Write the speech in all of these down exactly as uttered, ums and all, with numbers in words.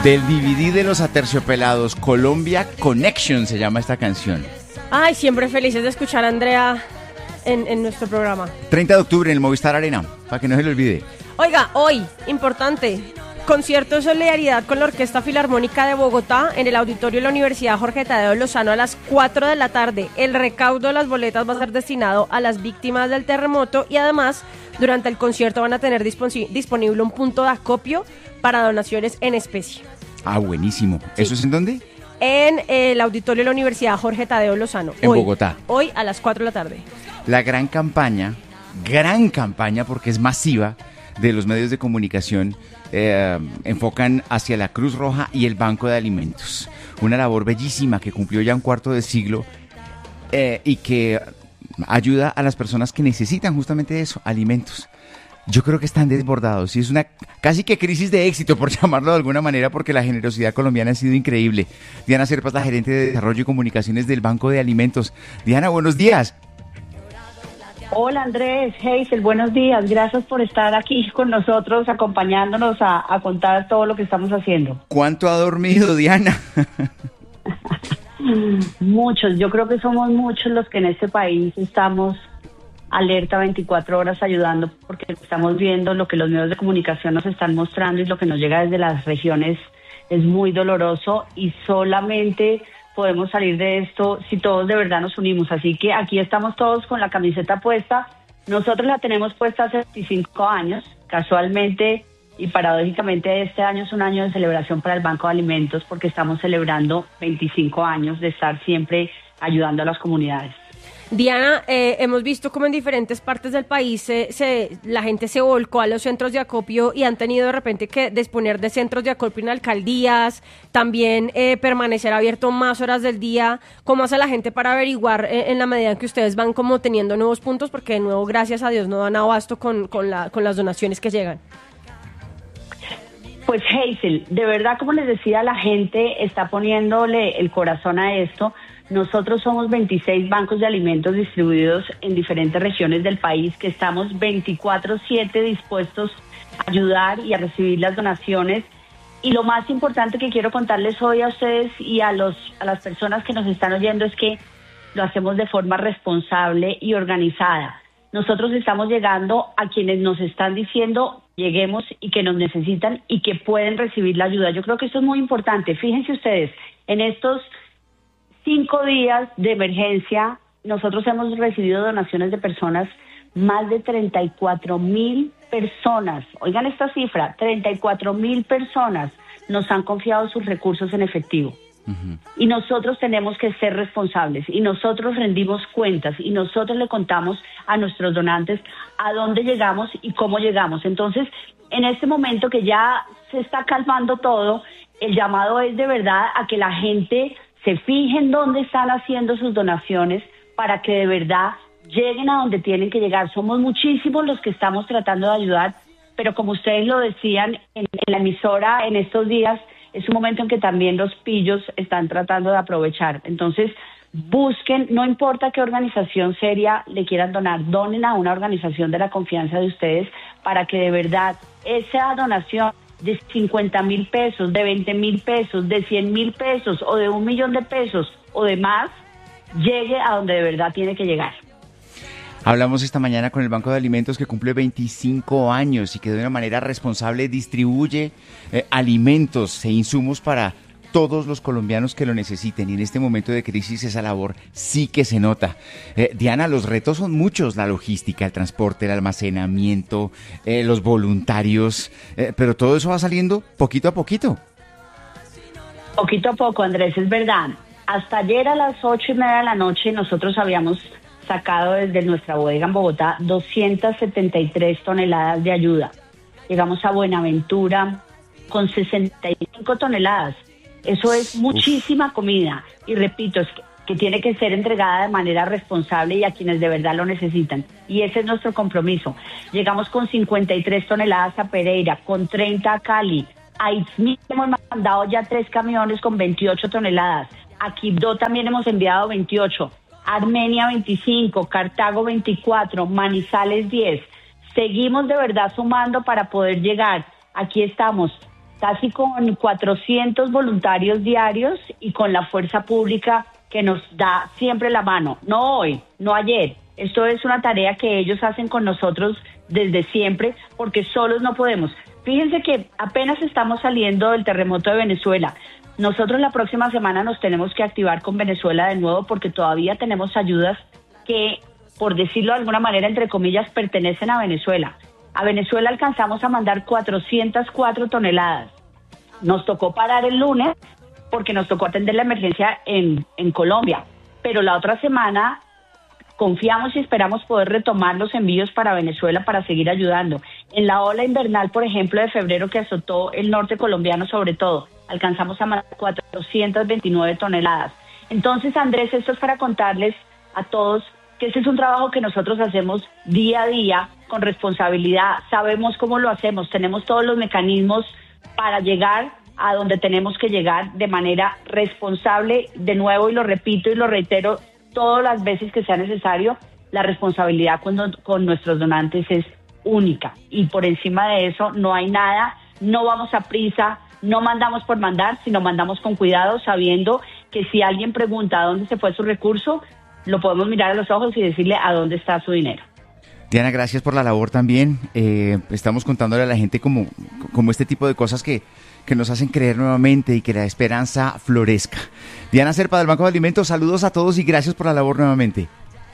Del D V D de los Aterciopelados, Colombia Connection se llama esta canción. Ay, siempre felices de escuchar a Andrea en, en nuestro programa. treinta de octubre en el Movistar Arena, para que no se le olvide. Oiga, hoy, importante, concierto de solidaridad con la Orquesta Filarmónica de Bogotá en el auditorio de la Universidad Jorge Tadeo Lozano a las cuatro de la tarde. El recaudo de las boletas va a ser destinado a las víctimas del terremoto y además durante el concierto van a tener dispon- disponible un punto de acopio para donaciones en especie. Ah, buenísimo. Sí. ¿Eso es en dónde? En el auditorio de la Universidad Jorge Tadeo Lozano. En hoy, Bogotá. Hoy a las cuatro de la tarde. La gran campaña, gran campaña porque es masiva, de los medios de comunicación eh, enfocan hacia la Cruz Roja y el Banco de Alimentos. Una labor bellísima que cumplió ya un cuarto de siglo eh, y que ayuda a las personas que necesitan justamente eso, alimentos. Yo creo que están desbordados y es una casi que crisis de éxito, por llamarlo de alguna manera, porque la generosidad colombiana ha sido increíble. Diana Serpas, la gerente de Desarrollo y Comunicaciones del Banco de Alimentos. Diana, buenos días. Hola Andrés, Hazel, buenos días. Gracias por estar aquí con nosotros, acompañándonos a, a contar todo lo que estamos haciendo. ¿Cuánto ha dormido, Diana? Muchos, yo creo que somos muchos los que en este país estamos alerta veinticuatro horas ayudando, porque estamos viendo lo que los medios de comunicación nos están mostrando y lo que nos llega desde las regiones es muy doloroso y solamente podemos salir de esto si todos de verdad nos unimos. Así que aquí estamos todos con la camiseta puesta. Nosotros la tenemos puesta hace veinticinco años, casualmente y paradójicamente este año es un año de celebración para el Banco de Alimentos porque estamos celebrando veinticinco años de estar siempre ayudando a las comunidades. Diana, eh, hemos visto como en diferentes partes del país se, se, la gente se volcó a los centros de acopio y han tenido de repente que disponer de centros de acopio en alcaldías, también eh, permanecer abierto más horas del día. ¿Cómo hace la gente para averiguar eh, en la medida en que ustedes van como teniendo nuevos puntos? Porque de nuevo, gracias a Dios, no dan abasto con, con, la, con las donaciones que llegan. Pues Hazel, de verdad, como les decía, la gente está poniéndole el corazón a esto. Nosotros somos veintiséis bancos de alimentos distribuidos en diferentes regiones del país que estamos veinticuatro siete dispuestos a ayudar y a recibir las donaciones. Y lo más importante que quiero contarles hoy a ustedes y a, los, a las personas que nos están oyendo es que lo hacemos de forma responsable y organizada. Nosotros estamos llegando a quienes nos están diciendo lleguemos y que nos necesitan y que pueden recibir la ayuda. Yo creo que esto es muy importante. Fíjense ustedes, en estos cinco días de emergencia, nosotros hemos recibido donaciones de personas, más de treinta y cuatro mil personas. Oigan esta cifra, treinta y cuatro mil personas nos han confiado sus recursos en efectivo. Uh-huh. Y nosotros tenemos que ser responsables y nosotros rendimos cuentas y nosotros le contamos a nuestros donantes a dónde llegamos y cómo llegamos. Entonces, en este momento que ya se está calmando todo, el llamado es de verdad a que la gente se fijen dónde están haciendo sus donaciones para que de verdad lleguen a donde tienen que llegar. Somos muchísimos los que estamos tratando de ayudar, pero como ustedes lo decían en, en la emisora en estos días, es un momento en que también los pillos están tratando de aprovechar. Entonces, busquen, no importa qué organización seria le quieran donar, donen a una organización de la confianza de ustedes para que de verdad esa donación de cincuenta mil pesos, de veinte mil pesos, de cien mil pesos o de un millón de pesos o de más, llegue a donde de verdad tiene que llegar. Hablamos esta mañana con el Banco de Alimentos que cumple veinticinco años y que de una manera responsable distribuye eh, alimentos e insumos para todos los colombianos que lo necesiten. Y en este momento de crisis esa labor sí que se nota. Eh, Diana, los retos son muchos, la logística, el transporte, el almacenamiento, eh, los voluntarios, eh, pero todo eso va saliendo poquito a poquito. Poquito a poco, Andrés, es verdad. Hasta ayer a las ocho y media de la noche nosotros habíamos sacado desde nuestra bodega en Bogotá doscientas setenta y tres toneladas de ayuda. Llegamos a Buenaventura con sesenta y cinco toneladas. Eso es muchísima Uf. comida. Y repito, es que, que tiene que ser entregada de manera responsable y a quienes de verdad lo necesitan. Y ese es nuestro compromiso. Llegamos con cincuenta y tres toneladas a Pereira, con treinta a Cali. A Itzmí hemos mandado ya tres camiones con veintiocho toneladas. A Quibdó también hemos enviado veintiocho. Armenia veinticinco, Cartago veinticuatro, Manizales diez. Seguimos de verdad sumando para poder llegar. Aquí estamos, casi con cuatrocientos voluntarios diarios y con la fuerza pública que nos da siempre la mano, no hoy, no ayer. Esto es una tarea que ellos hacen con nosotros desde siempre, porque solos no podemos. Fíjense que apenas estamos saliendo del terremoto de Venezuela. Nosotros la próxima semana nos tenemos que activar con Venezuela de nuevo, porque todavía tenemos ayudas que, por decirlo de alguna manera, entre comillas, pertenecen a Venezuela. A Venezuela alcanzamos a mandar cuatrocientas cuatro toneladas. Nos tocó parar el lunes porque nos tocó atender la emergencia en, en Colombia, pero la otra semana confiamos y esperamos poder retomar los envíos para Venezuela para seguir ayudando. En la ola invernal, por ejemplo, de febrero, que azotó el norte colombiano sobre todo, alcanzamos a mandar cuatrocientas veintinueve toneladas. Entonces, Andrés, esto es para contarles a todos que este es un trabajo que nosotros hacemos día a día con responsabilidad. Sabemos cómo lo hacemos, tenemos todos los mecanismos para llegar a donde tenemos que llegar de manera responsable. De nuevo, y lo repito y lo reitero todas las veces que sea necesario, la responsabilidad con, con nuestros donantes es única. Y por encima de eso no hay nada, no vamos a prisa, no mandamos por mandar, sino mandamos con cuidado, sabiendo que si alguien pregunta a dónde se fue su recurso, lo podemos mirar a los ojos y decirle a dónde está su dinero. Diana, gracias por la labor también. Eh, estamos contándole a la gente como, como este tipo de cosas que, que nos hacen creer nuevamente y que la esperanza florezca. Diana Zerpa, del Banco de Alimentos, saludos a todos y gracias por la labor nuevamente.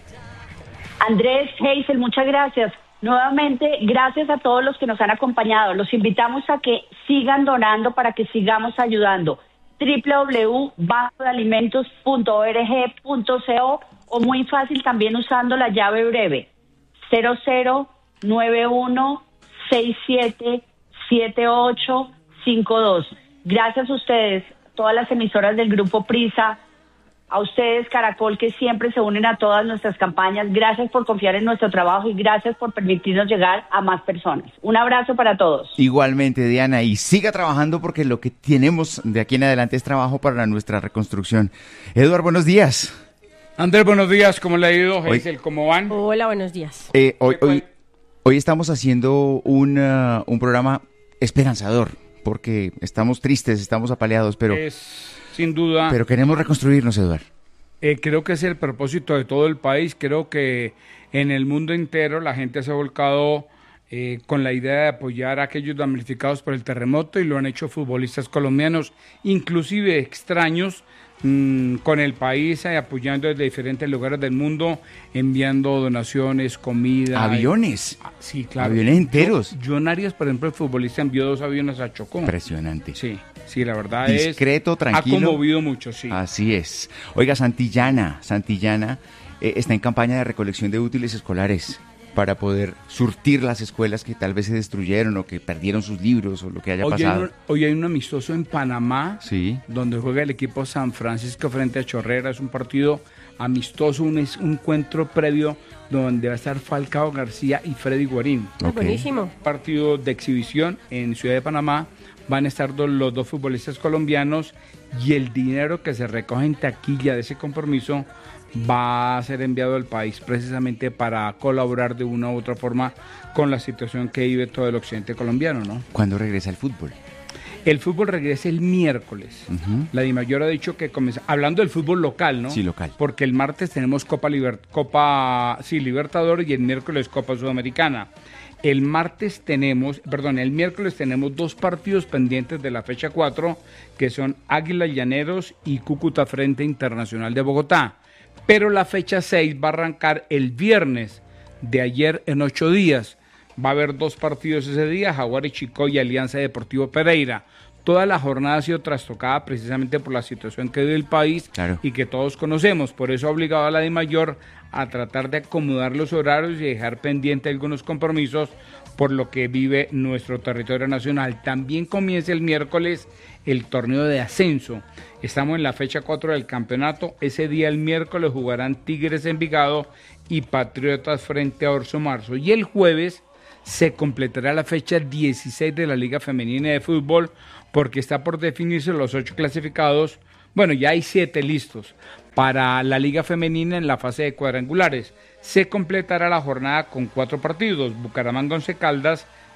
Andrés, Hazel, muchas gracias. Nuevamente, gracias a todos los que nos han acompañado. Los invitamos a que sigan donando para que sigamos ayudando. doble u doble u doble u punto banco de alimentos punto org punto co o muy fácil también usando la llave breve cero cero nueve uno seis siete siete ocho cinco dos. Gracias a ustedes, todas las emisoras del Grupo Prisa, a ustedes, Caracol, que siempre se unen a todas nuestras campañas. Gracias por confiar en nuestro trabajo y gracias por permitirnos llegar a más personas. Un abrazo para todos. Igualmente, Diana, y siga trabajando porque lo que tenemos de aquí en adelante es trabajo para nuestra reconstrucción. Eduardo, buenos días. Andrés, buenos días. ¿Cómo le ha ido? Hazel, ¿cómo van? Hola, buenos días. Eh, hoy, hoy, hoy estamos haciendo un, uh, un programa esperanzador porque estamos tristes, estamos apaleados, pero... Es... Sin duda. Pero queremos reconstruirnos, Eduardo. Eh, creo que es el propósito de todo el país. Creo que en el mundo entero la gente se ha volcado eh, con la idea de apoyar a aquellos damnificados por el terremoto y lo han hecho futbolistas colombianos, inclusive extraños, mmm, con el país, eh, apoyando desde diferentes lugares del mundo, enviando donaciones, comida. ¿Aviones? Ah, sí, claro. ¿Aviones enteros? John Arias, por ejemplo, el futbolista, envió dos aviones a Chocó. Impresionante. Sí. Sí, la verdad es... Discreto, tranquilo. Ha conmovido mucho, sí. Así es. Oiga, Santillana, Santillana eh, está en campaña de recolección de útiles escolares para poder surtir las escuelas que tal vez se destruyeron o que perdieron sus libros o lo que haya hoy pasado. Hay un, hoy hay un amistoso en Panamá, sí, donde juega el equipo San Francisco frente a Chorrera. Es un partido amistoso, un, es un encuentro previo donde va a estar Falcao García y Freddy Guarín. Okay. Buenísimo. Partido de exhibición en Ciudad de Panamá. Van a estar dos, los dos futbolistas colombianos y el dinero que se recoge en taquilla de ese compromiso va a ser enviado al país precisamente para colaborar de una u otra forma con la situación que vive todo el occidente colombiano, ¿no? ¿Cuándo regresa el fútbol? El fútbol regresa el miércoles. Uh-huh. La DIMAYOR ha dicho que comienza, hablando del fútbol local, ¿no? Sí, local. Porque el martes tenemos Copa, Liber, Copa sí, Libertadores y el miércoles Copa Sudamericana. El martes tenemos, perdón, el miércoles tenemos dos partidos pendientes de la fecha cuatro, que son Águilas Llaneros y Cúcuta Frente Internacional de Bogotá. Pero la fecha seis va a arrancar el viernes de ayer en ocho días. Va a haber dos partidos ese día, Jaguares Chicó y Alianza Deportivo Pereira. Toda la jornada ha sido trastocada precisamente por la situación que vive el país, claro, y que todos conocemos. Por eso ha obligado a la DIMAYOR a tratar de acomodar los horarios y dejar pendiente algunos compromisos por lo que vive nuestro territorio nacional. También comienza el miércoles el torneo de ascenso. Estamos en la fecha cuatro del campeonato. Ese día, el miércoles, jugarán Tigres Envigado y Patriotas frente a Orso Marzo. Y el jueves se completará la fecha dieciséis de la Liga Femenina de Fútbol, porque está por definirse los ocho clasificados. Bueno, ya hay siete listos para la Liga Femenina en la fase de cuadrangulares. Se completará la jornada con cuatro partidos: Bucaramanga Once Caldas,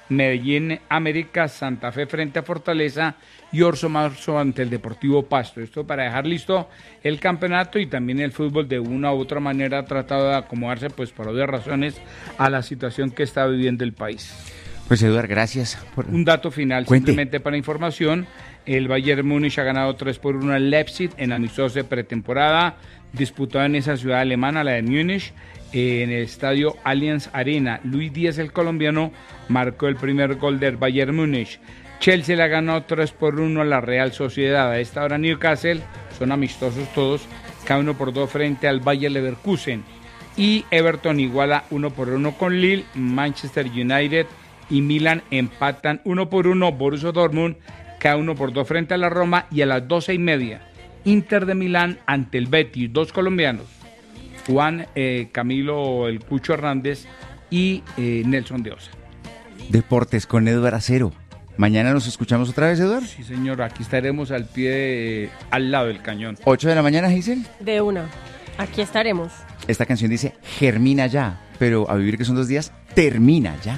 Medellín América, Santa Fe frente a Fortaleza y Orso Marzo ante el Deportivo Pasto. Esto para dejar listo el campeonato, y también el fútbol de una u otra manera ha tratado de acomodarse, pues por obvias razones, a la situación que está viviendo el país. Pues Eduardo, gracias. Por... Un dato final, Cuente. Simplemente para información, el Bayern Múnich ha ganado tres por uno al Leipzig en amistoso de pretemporada, disputado en esa ciudad alemana, la de Múnich, en el estadio Allianz Arena. Luis Díaz, el colombiano, marcó el primer gol del Bayern Múnich. Chelsea le ha ganado tres por uno a la Real Sociedad. A esta hora Newcastle, son amistosos todos, cada uno por dos frente al Bayer Leverkusen. Y Everton iguala uno por uno con Lille. Manchester United y Milan empatan uno por uno. Borussia Dortmund, cada uno por dos frente a la Roma. Y a las doce y media, Inter de Milán ante el Betis, dos colombianos, Juan eh, Camilo El Cucho Hernández y eh, Nelson de Osa. Deportes con Eduardo Acero. Mañana nos escuchamos otra vez, Eduardo. Sí, señor, aquí estaremos al pie, de, al lado del cañón. ocho de la mañana, Giselle. De una. Aquí estaremos. Esta canción dice germina ya, pero a vivir que son dos días, termina ya.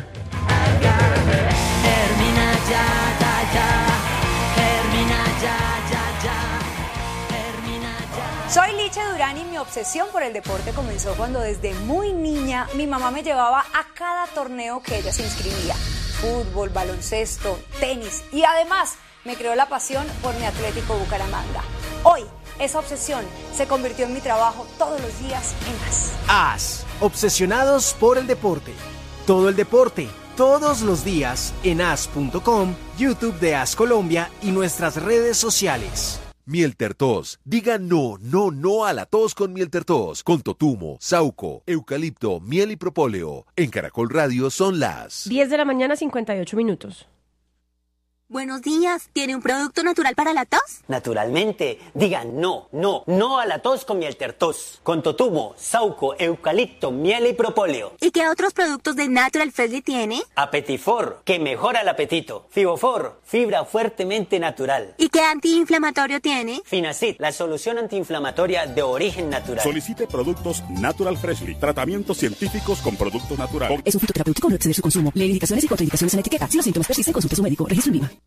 Termina ya, ya, ya. Termina ya, ya, ya. Termina ya. Soy Liche Durán y mi obsesión por el deporte comenzó cuando desde muy niña mi mamá me llevaba a cada torneo que ella se inscribía. Fútbol, baloncesto, tenis y además me creó la pasión por mi Atlético Bucaramanga. Hoy esa obsesión se convirtió en mi trabajo todos los días en AS. AS, obsesionados por el deporte. Todo el deporte, todos los días en as punto com, YouTube de AS Colombia y nuestras redes sociales. Mieltertos. Diga no, no, no a la tos con Mieltertos. Con totumo, sauco, eucalipto, miel y propóleo. En Caracol Radio son las diez de la mañana, cincuenta y ocho minutos. Buenos días, ¿tiene un producto natural para la tos? Naturalmente, digan no, no, no a la tos con Mieltertos. Con totumo, sauco, eucalipto, miel y propóleo. ¿Y qué otros productos de Natural Freshly tiene? Apetifor, que mejora el apetito. Fibofor, fibra fuertemente natural. ¿Y qué antiinflamatorio tiene? Finacid, la solución antiinflamatoria de origen natural. Solicite productos Natural Freshly, tratamientos científicos con productos naturales. Es un fitoterapéutico, no exceder su consumo. Lee indicaciones y contraindicaciones en la etiqueta. Si los síntomas persisten, consulte a su médico. Registro en Viva.